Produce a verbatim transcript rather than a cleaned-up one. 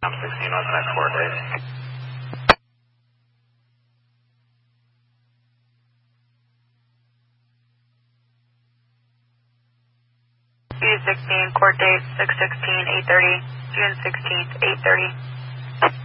I'm sixteen on the next court date. U sixteen, court date six sixteen, eight thirty, June sixteenth, eight thirty.